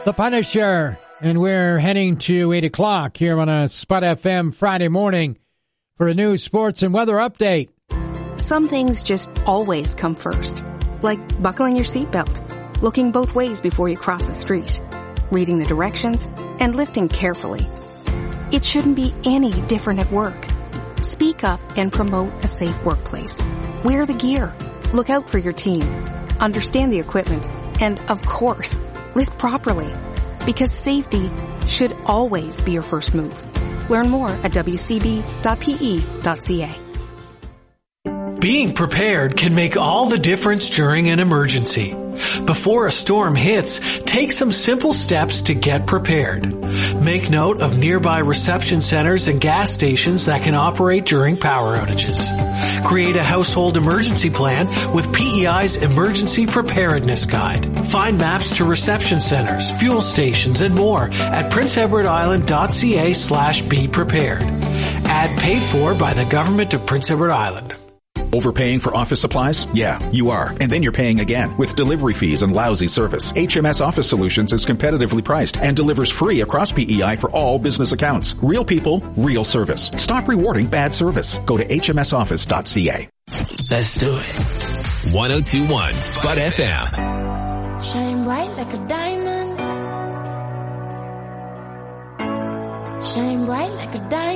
The Punisher, and we're heading to 8 o'clock here on a Spud FM Friday morning for a new sports and weather update. Some things just always come first, like buckling your seatbelt, looking both ways before you cross the street, reading the directions, and lifting carefully. It shouldn't be any different at work. Speak up and promote a safe workplace. Wear the gear. Look out for your team. Understand the equipment. And, of course, lift properly. Because safety should always be your first move. Learn more at wcb.pe.ca. Being prepared can make all the difference during an emergency. Before a storm hits, take some simple steps to get prepared. Make note of nearby reception centers and gas stations that can operate during power outages. Create a household emergency plan with PEI's Emergency Preparedness Guide. Find maps to reception centers, fuel stations, and more at princeedwardisland.ca/be prepared. Ad paid for by the Government of Prince Edward Island. Overpaying for office supplies? Yeah, you are. And then you're paying again with delivery fees and lousy service. HMS Office Solutions is competitively priced and delivers free across PEI for all business accounts. Real people, real service. Stop rewarding bad service. Go to hmsoffice.ca. Let's do it. 102.1 Spud FM. Shine bright like a diamond. Shine bright like a diamond.